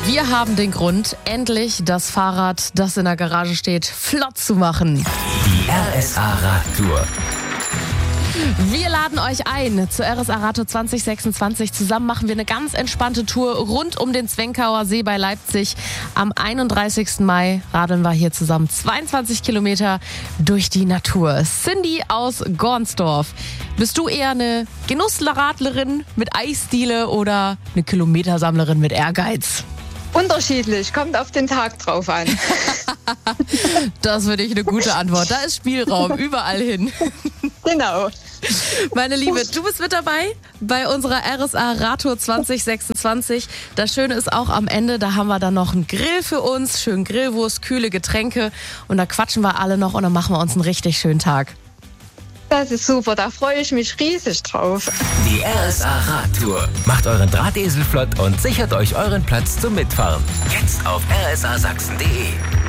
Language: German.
Wir haben den Grund, endlich das Fahrrad, das in der Garage steht, flott zu machen. Die RSA Radtour. Wir laden euch ein zur RSA Radtour 2026. Zusammen machen wir eine ganz entspannte Tour rund um den Zwenkauer See bei Leipzig. Am 31. Mai radeln wir hier zusammen 22 Kilometer durch die Natur. Cindy aus Gornsdorf. Bist du eher eine Genussradlerin mit Eisdiele oder eine Kilometersammlerin mit Ehrgeiz? Unterschiedlich, kommt auf den Tag drauf an. Das finde ich eine gute Antwort. Da ist Spielraum überall hin. Genau. Meine Liebe, du bist mit dabei bei unserer RSA Radtour 2026. Das Schöne ist auch am Ende, da haben wir dann noch einen Grill für uns, schön Grillwurst, kühle Getränke und da quatschen wir alle noch und dann machen wir uns einen richtig schönen Tag. Das ist super, da freue ich mich riesig drauf. Die RSA Radtour. Macht euren Drahtesel flott und sichert euch euren Platz zum Mitfahren. Jetzt auf rsasachsen.de.